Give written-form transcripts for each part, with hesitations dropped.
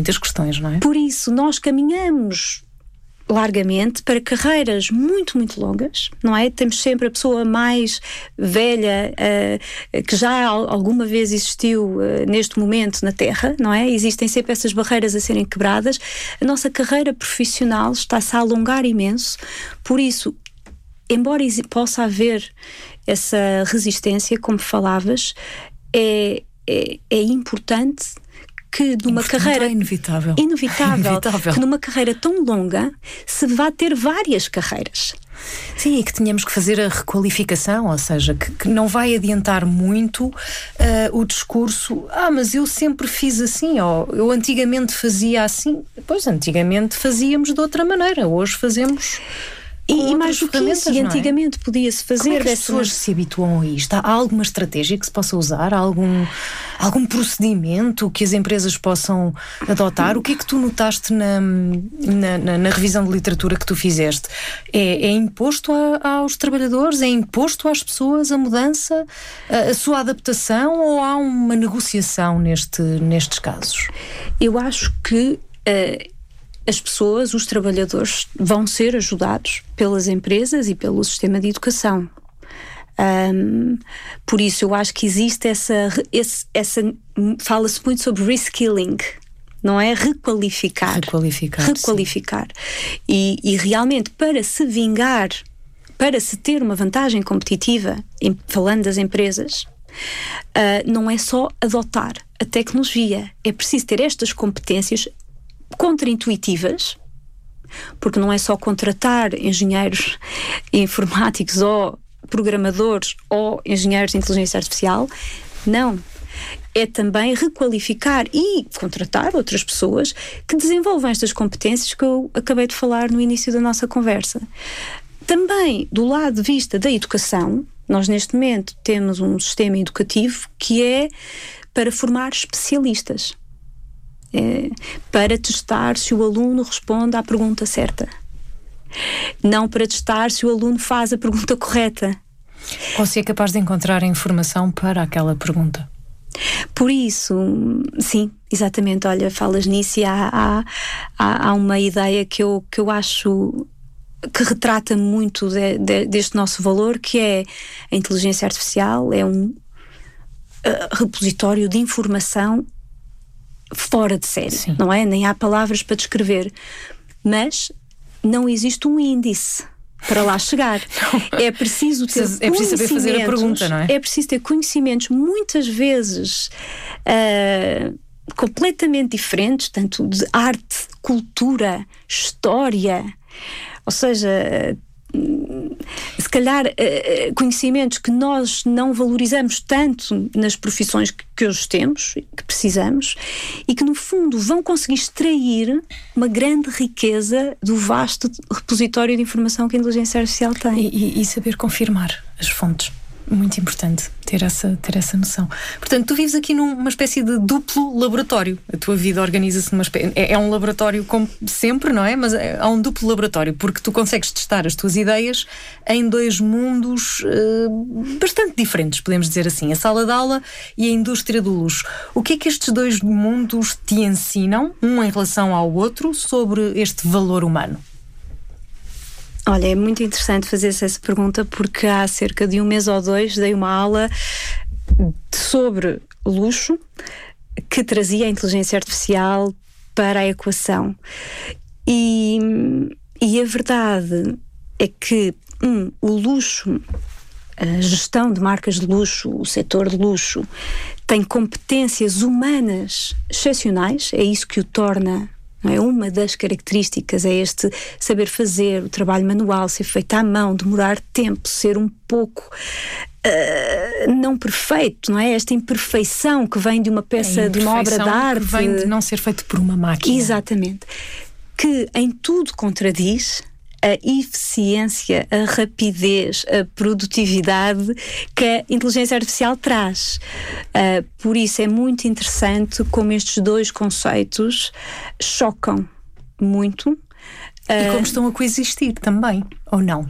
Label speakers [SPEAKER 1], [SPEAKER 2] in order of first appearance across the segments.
[SPEAKER 1] muitas questões, não é?
[SPEAKER 2] Por isso, nós caminhamos largamente para carreiras muito, muito longas, não é? Temos sempre a pessoa mais velha que já alguma vez existiu neste momento na Terra, não é? Existem sempre essas barreiras a serem quebradas. A nossa carreira profissional está-se a alongar imenso, por isso, embora possa haver essa resistência, como falavas, é importante que numa carreira
[SPEAKER 1] inevitável,
[SPEAKER 2] que numa carreira tão longa se vá ter várias carreiras.
[SPEAKER 1] Sim, e que tenhamos que fazer a requalificação, ou seja, que não vai adiantar muito o discurso, mas eu sempre fiz assim, ou eu antigamente fazia assim. Pois, antigamente fazíamos de outra maneira, hoje fazemos...
[SPEAKER 2] E mais do que isso, e antigamente podia-se fazer...
[SPEAKER 1] Como é que as pessoas se habituam a isto? Há alguma estratégia que se possa usar? Há algum procedimento que as empresas possam adotar? O que é que tu notaste na revisão de literatura que tu fizeste? É imposto aos trabalhadores? É imposto às pessoas a mudança? A sua adaptação? Ou há uma negociação nestes casos?
[SPEAKER 2] Eu acho que... as pessoas, os trabalhadores, vão ser ajudados pelas empresas e pelo sistema de educação. Por isso, eu acho que existe essa fala-se muito sobre reskilling, não é? Requalificar. E realmente, para se vingar, para se ter uma vantagem competitiva, falando das empresas, não é só adotar a tecnologia, é preciso ter estas competências contraintuitivas, porque não é só contratar engenheiros informáticos ou programadores ou engenheiros de inteligência artificial, não. É também requalificar e contratar outras pessoas que desenvolvam estas competências que eu acabei de falar no início da nossa conversa. Também, do lado de vista da educação, nós neste momento temos um sistema educativo que é para formar especialistas. Para testar se o aluno responde à pergunta certa, não para testar se o aluno faz a pergunta correta
[SPEAKER 1] ou se é capaz de encontrar a informação para aquela pergunta.
[SPEAKER 2] Por isso, sim, exatamente, olha, falas nisso e há uma ideia que eu acho que retrata muito deste nosso valor, que é a inteligência artificial, é um repositório de informação fora de série, sim. Não é? Nem há palavras para descrever, mas não existe um índice para lá chegar. É preciso ter
[SPEAKER 1] é preciso saber fazer a pergunta, não é?
[SPEAKER 2] É preciso ter conhecimentos muitas vezes completamente diferentes, tanto de arte, cultura, história, ou seja, se calhar conhecimentos que nós não valorizamos tanto nas profissões que hoje temos, que precisamos, e que no fundo vão conseguir extrair uma grande riqueza do vasto repositório de informação que a inteligência artificial tem.
[SPEAKER 1] E saber confirmar as fontes. Muito importante ter essa noção. Portanto, tu vives aqui numa espécie de duplo laboratório. A tua vida organiza-se numa espécie... É um laboratório como sempre, não é? Mas há um duplo laboratório, porque tu consegues testar as tuas ideias em dois mundos bastante diferentes, podemos dizer assim. A sala de aula e a indústria do luxo. O que é que estes dois mundos te ensinam, um em relação ao outro, sobre este valor humano?
[SPEAKER 2] Olha, é muito interessante fazer-se essa pergunta, porque há cerca de 1 mês ou 2 dei uma aula sobre luxo que trazia a inteligência artificial para a equação. E a verdade é que o luxo, a gestão de marcas de luxo, o setor de luxo, tem competências humanas excepcionais, é isso que o torna... Não é? Uma das características é este saber fazer, o trabalho manual, ser feito à mão, demorar tempo, ser um pouco não perfeito, não é? Esta imperfeição que vem de uma peça, de uma obra de arte.
[SPEAKER 1] Que vem de não ser feito por uma máquina.
[SPEAKER 2] Exatamente. Que em tudo contradiz a eficiência, a rapidez, a produtividade que a inteligência artificial traz. Por isso é muito interessante como estes dois conceitos chocam muito.
[SPEAKER 1] E como estão a coexistir também, ou não?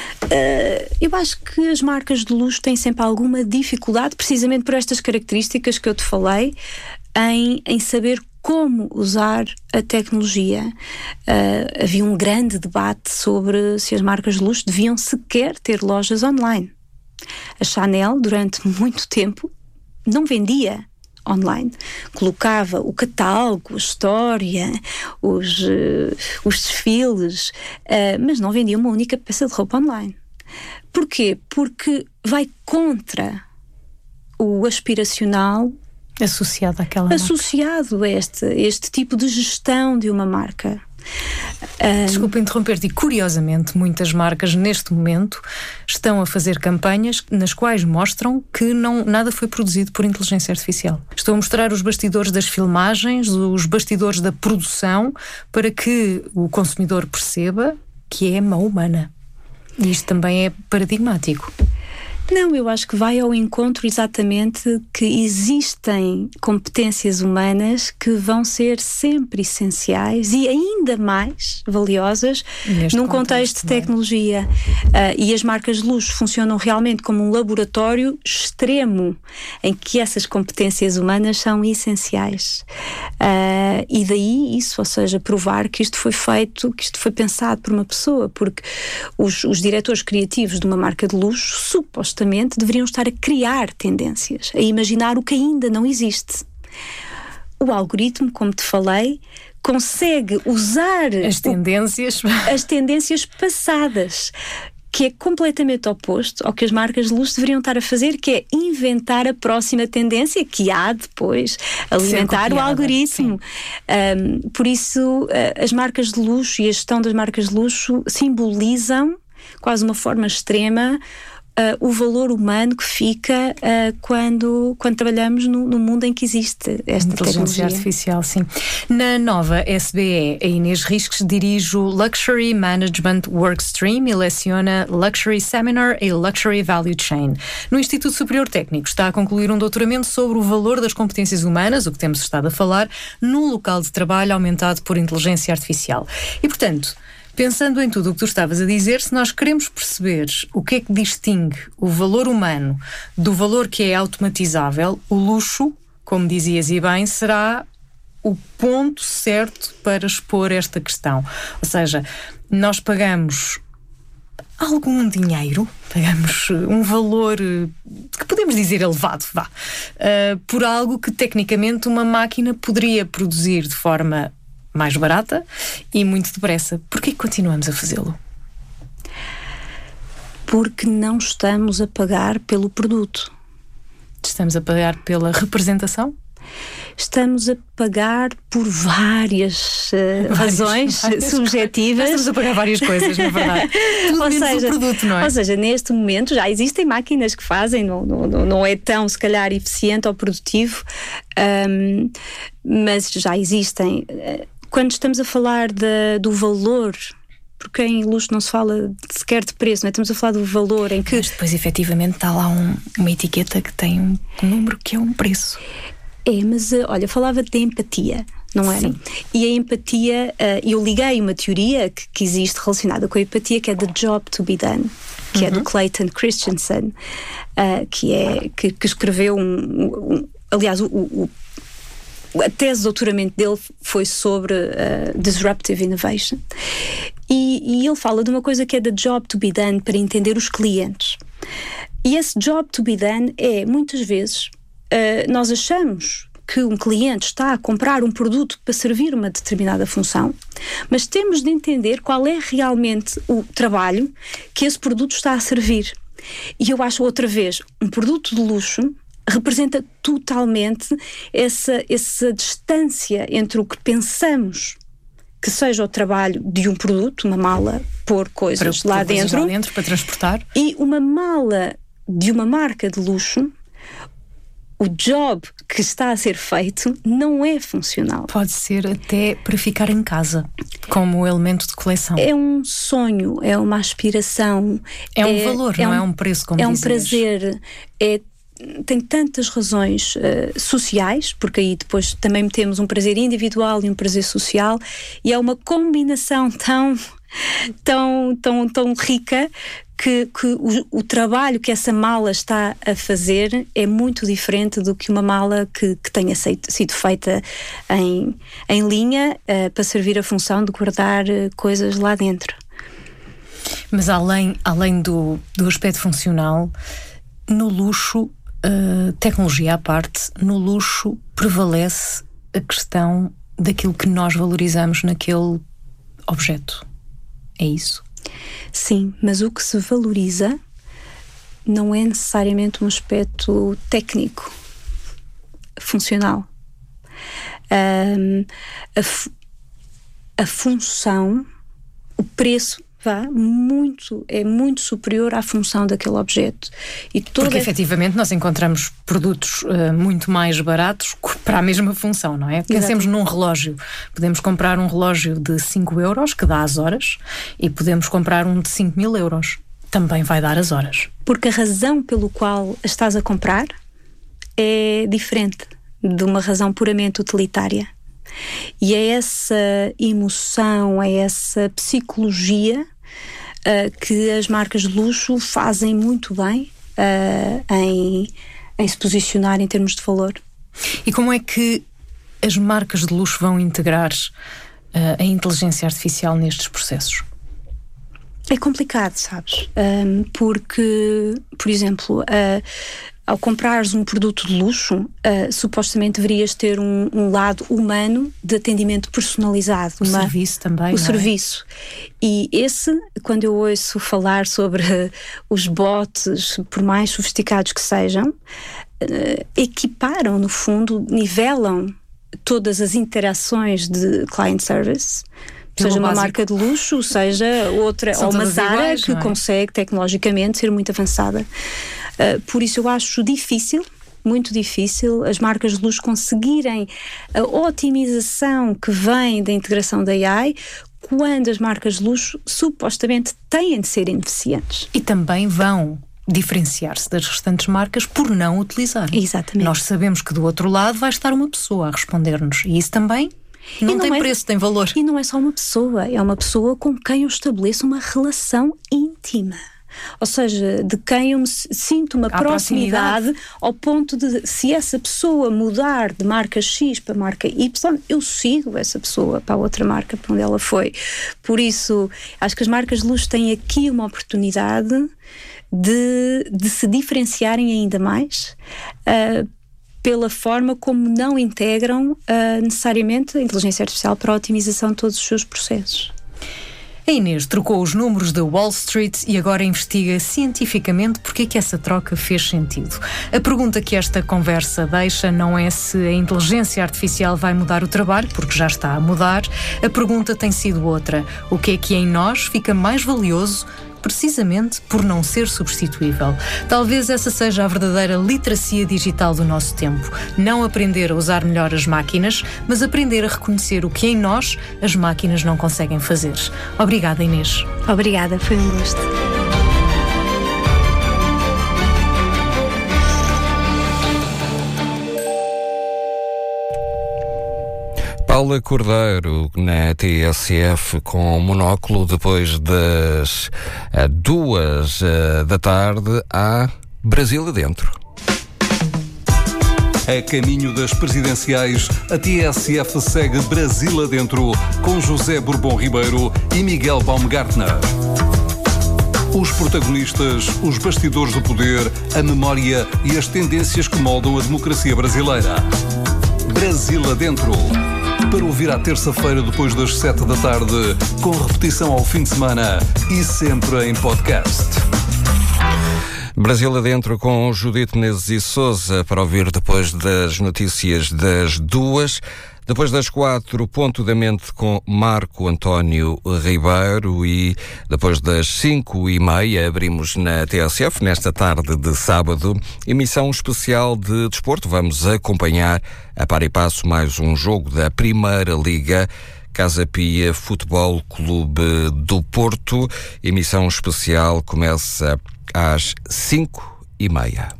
[SPEAKER 2] Eu acho que as marcas de luxo têm sempre alguma dificuldade, precisamente por estas características que eu te falei, em saber como usar a tecnologia. Havia um grande debate sobre se as marcas de luxo deviam sequer ter lojas online. A Chanel, durante muito tempo, não vendia online. Colocava o catálogo, a história, os desfiles, mas não vendia uma única peça de roupa online. Porquê? Porque vai contra o aspiracional
[SPEAKER 1] associado àquela marca.
[SPEAKER 2] Associado a este tipo de gestão de uma marca.
[SPEAKER 1] Desculpa interromper-te, e curiosamente muitas marcas neste momento estão a fazer campanhas nas quais mostram que nada foi produzido por inteligência artificial. Estão a mostrar os bastidores das filmagens, os bastidores da produção, para que o consumidor perceba que é mão humana. E isto também é paradigmático.
[SPEAKER 2] Não, eu acho que vai ao encontro exatamente que existem competências humanas que vão ser sempre essenciais e ainda mais valiosas num contexto de tecnologia. E as marcas de luxo funcionam realmente como um laboratório extremo em que essas competências humanas são essenciais. E daí isso, ou seja, provar que isto foi feito, que isto foi pensado por uma pessoa, porque os diretores criativos de uma marca de luxo supostamente deveriam estar a criar tendências, a imaginar o que ainda não existe. O algoritmo, como te falei, consegue usar
[SPEAKER 1] as tendências
[SPEAKER 2] passadas, que é completamente oposto ao que as marcas de luxo deveriam estar a fazer, que é inventar a próxima tendência que há depois, alimentar o algoritmo. Por isso, as marcas de luxo e a gestão das marcas de luxo simbolizam, quase uma forma extrema, o valor humano que fica quando trabalhamos no mundo em que existe esta
[SPEAKER 1] inteligência artificial, sim. Na nova SBE, a Inês Risques dirige o Luxury Management Workstream e leciona Luxury Seminar e Luxury Value Chain. No Instituto Superior Técnico está a concluir um doutoramento sobre o valor das competências humanas, o que temos estado a falar, num local de trabalho aumentado por inteligência artificial. E, portanto, pensando em tudo o que tu estavas a dizer, se nós queremos perceber o que é que distingue o valor humano do valor que é automatizável, o luxo, como dizias e bem, será o ponto certo para expor esta questão. Ou seja, nós pagamos algum dinheiro, pagamos um valor que podemos dizer elevado, por algo que tecnicamente uma máquina poderia produzir de forma mais barata e muito depressa. Porquê que continuamos a fazê-lo?
[SPEAKER 2] Porque não estamos a pagar pelo produto.
[SPEAKER 1] Estamos a pagar pela representação?
[SPEAKER 2] Estamos a pagar por várias razões subjetivas.
[SPEAKER 1] Estamos a pagar várias coisas, na verdade. Tudo
[SPEAKER 2] ou
[SPEAKER 1] menos
[SPEAKER 2] seja,
[SPEAKER 1] o produto, não é?
[SPEAKER 2] Ou seja, neste momento já existem máquinas que fazem, não é tão, se calhar, eficiente ou produtivo, mas já existem. Quando estamos a falar do valor, porque em luxo não se fala sequer de preço, não é? Estamos a falar do valor em que...
[SPEAKER 1] Mas depois, efetivamente, está lá uma etiqueta que tem um número que é um preço.
[SPEAKER 2] Mas olha, falava de empatia, não é?
[SPEAKER 1] Sim.
[SPEAKER 2] E a empatia, eu liguei uma teoria que existe relacionada com a empatia, que é The Job to be Done, que é do Clayton Christensen, que escreveu aliás, a tese de doutoramento dele foi sobre Disruptive Innovation. E ele fala de uma coisa que é The Job to be Done para entender os clientes. E esse Job to be Done é, muitas vezes, nós achamos que um cliente está a comprar um produto para servir uma determinada função, mas temos de entender qual é realmente o trabalho que esse produto está a servir. E eu acho, outra vez, um produto de luxo representa totalmente essa distância entre o que pensamos que seja o trabalho de um produto, uma mala, pôr coisas lá dentro
[SPEAKER 1] para transportar,
[SPEAKER 2] e uma mala de uma marca de luxo. O job que está a ser feito não é funcional.
[SPEAKER 1] Pode ser até para ficar em casa, como elemento de coleção.
[SPEAKER 2] É um sonho, é uma aspiração.
[SPEAKER 1] É um valor, não é um preço, como dizias.
[SPEAKER 2] É um prazer, tem tantas razões sociais, porque aí depois também temos um prazer individual e um prazer social, e é uma combinação tão tão rica que o trabalho que essa mala está a fazer é muito diferente do que uma mala que tenha sido feita em linha para servir a função de guardar coisas lá dentro.
[SPEAKER 1] Mas além do aspecto funcional, no luxo, tecnologia à parte, no luxo prevalece a questão daquilo que nós valorizamos naquele objeto. É isso?
[SPEAKER 2] Sim, mas o que se valoriza não é necessariamente um aspecto técnico, funcional. A função, o preço é muito superior à função daquele objeto.
[SPEAKER 1] Porque efetivamente nós encontramos produtos muito mais baratos para a mesma função, não é? Pensemos num relógio. Podemos comprar um relógio de 5 euros, que dá as horas, e podemos comprar um de 5.000 euros. Também vai dar as horas.
[SPEAKER 2] Porque a razão pelo qual a estás a comprar é diferente de uma razão puramente utilitária. E é essa emoção, é essa psicologia que as marcas de luxo fazem muito bem em se posicionar em termos de valor.
[SPEAKER 1] E como é que as marcas de luxo vão integrar a inteligência artificial nestes processos?
[SPEAKER 2] É complicado, sabes? Porque, por exemplo, ao comprares um produto de luxo, supostamente deverias ter um lado humano de atendimento personalizado.
[SPEAKER 1] O serviço também,
[SPEAKER 2] o serviço. E quando eu ouço falar sobre os bots, por mais sofisticados que sejam, equiparam, no fundo, nivelam todas as interações de client service, seja uma marca de luxo, seja outra, ou uma Zara iguais, que consegue tecnologicamente ser muito avançada. Por isso eu acho difícil, muito difícil, as marcas de luxo conseguirem a otimização que vem da integração da AI quando as marcas de luxo supostamente têm de ser ineficientes.
[SPEAKER 1] E também vão diferenciar-se das restantes marcas por não utilizar.
[SPEAKER 2] Exatamente.
[SPEAKER 1] Nós sabemos que do outro lado vai estar uma pessoa a responder-nos, e isso também não tem preço, tem valor.
[SPEAKER 2] E não é só uma pessoa, é uma pessoa com quem eu estabeleço uma relação íntima. Ou seja, de quem eu sinto uma proximidade ao ponto de, se essa pessoa mudar de marca X para marca Y, eu sigo essa pessoa para a outra marca, para onde ela foi. Por isso, acho que as marcas de luxo têm aqui uma oportunidade de se diferenciarem ainda mais pela forma como não integram necessariamente a inteligência artificial para a otimização de todos os seus processos.
[SPEAKER 1] A Inês trocou os números da Wall Street e agora investiga cientificamente porque é que essa troca fez sentido. A pergunta que esta conversa deixa não é se a inteligência artificial vai mudar o trabalho, porque já está a mudar. A pergunta tem sido outra. O que é que em nós fica mais valioso precisamente por não ser substituível? Talvez essa seja a verdadeira literacia digital do nosso tempo. Não aprender a usar melhor as máquinas, mas aprender a reconhecer o que em nós as máquinas não conseguem fazer. Obrigada, Inês.
[SPEAKER 2] Obrigada, foi um gosto.
[SPEAKER 3] Paula Cordeiro na TSF com monóculo. Depois das 2 da tarde há Brasil adentro.
[SPEAKER 4] A caminho das presidenciais, a TSF segue Brasil adentro com José Bourbon Ribeiro e Miguel Baumgartner. Os protagonistas, os bastidores do poder, a memória e as tendências que moldam a democracia brasileira. Brasil adentro. Para ouvir à terça-feira depois das 7 da tarde, com repetição ao fim de semana e sempre em podcast.
[SPEAKER 3] Brasil adentro com Judite Menezes e Sousa para ouvir depois das notícias das 2. Depois das 4, Ponto da Mente com Marco António Ribeiro e depois das 5h30 abrimos na TSF, nesta tarde de sábado, emissão especial de desporto. Vamos acompanhar a par e passo mais um jogo da Primeira Liga, Casa Pia Futebol Clube do Porto. Emissão especial começa às 5h30.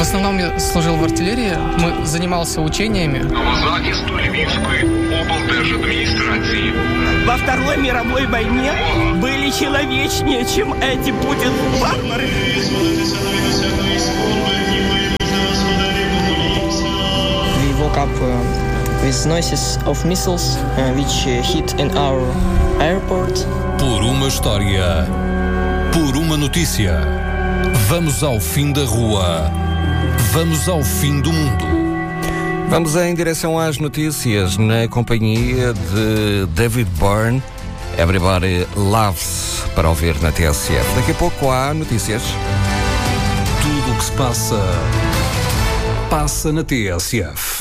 [SPEAKER 5] В основном я служил в артиллерии, занимался учениями.
[SPEAKER 6] Захисту Львівської облдержадміністрації.
[SPEAKER 7] Во Второй мировой войне были человечнее, чем эти Путин-варвары.
[SPEAKER 8] We woke up with noises of missiles which hit in our airport.
[SPEAKER 4] Por uma história, por uma notícia. Vamos ao fim da rua. Vamos ao fim do mundo.
[SPEAKER 3] Vamos em direção às notícias na companhia de David Byrne. Everybody Loves, para ouvir na TSF. Daqui a pouco há notícias.
[SPEAKER 4] Tudo o que se passa, passa na TSF.